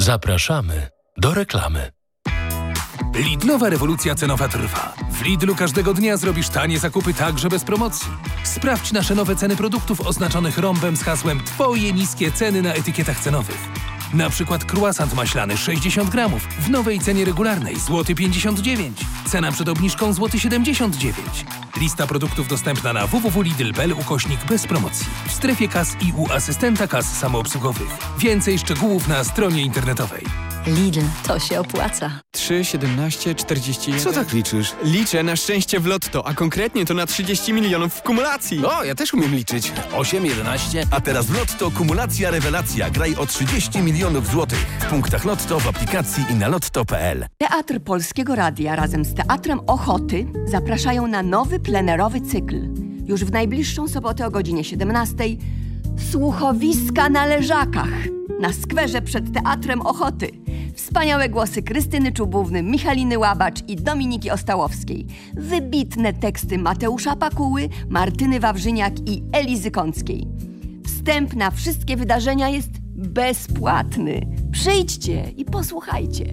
Zapraszamy do reklamy. Lidlowa rewolucja cenowa trwa. W Lidlu każdego dnia zrobisz tanie zakupy także bez promocji. Sprawdź nasze nowe ceny produktów oznaczonych rąbem z hasłem Twoje niskie ceny na etykietach cenowych. Na przykład croissant maślany 60 gramów w nowej cenie regularnej złoty 59. Cena przed obniżką złoty 79. Lista produktów dostępna na www.lidl.pl / bez promocji. W strefie kas i u asystenta kas samoobsługowych. Więcej szczegółów na stronie internetowej. Lidl, to się opłaca. 3, 17, 41... Co tak liczysz? Liczę na szczęście w lotto, a konkretnie to na 30 milionów w kumulacji. O, ja też umiem liczyć. 8, 11... A teraz w Lotto kumulacja rewelacja. Graj o 30 milionów złotych. W punktach Lotto, w aplikacji i na lotto.pl. Teatr Polskiego Radia razem z Teatrem Ochoty zapraszają na nowy plenerowy cykl. Już w najbliższą sobotę o godzinie 17 Słuchowiska na Leżakach na skwerze przed Teatrem Ochoty. Wspaniałe głosy Krystyny Czubówny, Michaliny Łabacz i Dominiki Ostałowskiej. Wybitne teksty Mateusza Pakuły, Martyny Wawrzyniak i Elizy Kąckiej. Wstęp na wszystkie wydarzenia jest bezpłatny. Przyjdźcie i posłuchajcie.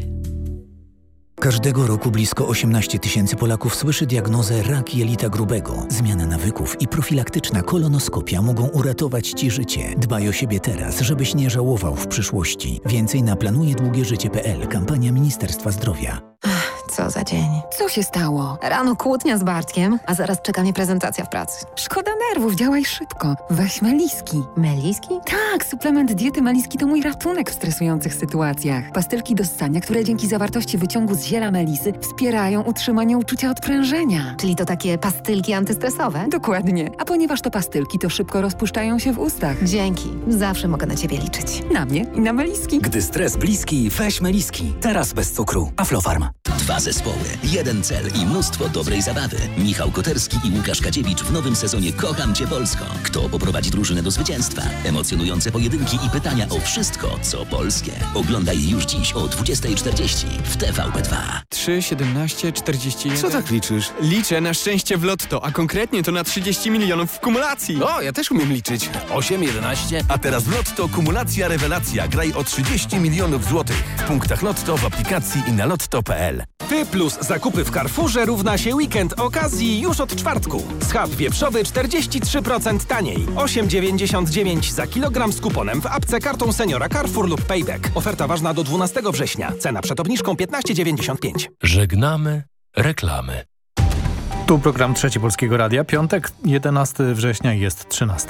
Każdego roku blisko 18 000 Polaków słyszy diagnozę rak jelita grubego. Zmiana nawyków i profilaktyczna kolonoskopia mogą uratować Ci życie. Dbaj o siebie teraz, żebyś nie żałował w przyszłości. Więcej na planujedługieżycie.pl. Kampania Ministerstwa Zdrowia. Co za dzień. Co się stało? Rano kłótnia z Bartkiem, a zaraz czeka mnie prezentacja w pracy. Szkoda nerwów, działaj szybko. Weź Meliski. Meliski? Tak, suplement diety Meliski to mój ratunek w stresujących sytuacjach. Pastylki do ssania, które dzięki zawartości wyciągu z ziela melisy wspierają utrzymanie uczucia odprężenia. Czyli to takie pastylki antystresowe? Dokładnie. A ponieważ to pastylki, to szybko rozpuszczają się w ustach. Dzięki. Zawsze mogę na Ciebie liczyć. Na mnie i na Meliski. Gdy stres bliski, weź Meliski. Teraz bez cukru. Aflofarm. 2 zespoły, 1 cel i mnóstwo dobrej zabawy. Michał Koterski i Łukasz Kadziewicz w nowym sezonie Kocham Cię Polsko. Kto poprowadzi drużynę do zwycięstwa? Emocjonujące pojedynki i pytania o wszystko, co polskie. Oglądaj już dziś o 20:40 w TVP2. 3, 17, 41... Co tak liczysz? Liczę na szczęście w lotto, a konkretnie to na 30 milionów w kumulacji. O, ja też umiem liczyć. 8, 11... A teraz w Lotto kumulacja rewelacja. Graj o 30 milionów złotych. W punktach Lotto, w aplikacji i na lotto.pl. Ty plus zakupy w Carrefourze równa się weekend okazji już od czwartku. Schab wieprzowy 43% taniej. 8,99 za kilogram z kuponem w apce kartą seniora Carrefour lub Payback. Oferta ważna do 12 września. Cena przed obniżką 15,95. Żegnamy reklamy. Tu program Trzeci Polskiego Radia. Piątek, 11 września jest 13.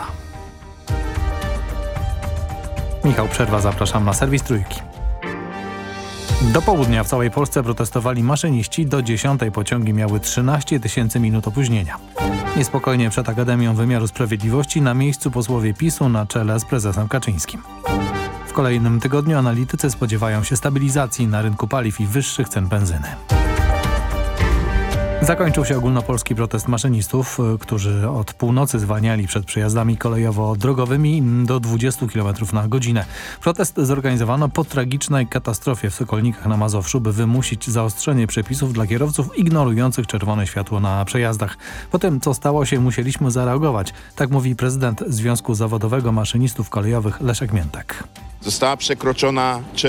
Michał Przerwa, zapraszam na serwis Trójki. Do południa w całej Polsce protestowali maszyniści. Do 10 pociągi miały 13 000 minut opóźnienia. Niespokojnie przed Akademią Wymiaru Sprawiedliwości, na miejscu posłowie PiS-u na czele z prezesem Kaczyńskim. W kolejnym tygodniu analitycy spodziewają się stabilizacji na rynku paliw i wyższych cen benzyny. Zakończył się ogólnopolski protest maszynistów, którzy od północy zwalniali przed przejazdami kolejowo-drogowymi do 20 km na godzinę. Protest zorganizowano po tragicznej katastrofie w Sokolnikach na Mazowszu, by wymusić zaostrzenie przepisów dla kierowców ignorujących czerwone światło na przejazdach. Po tym, co stało się, musieliśmy zareagować. Tak mówi prezydent Związku Zawodowego Maszynistów Kolejowych Leszek Miętek. Została przekroczona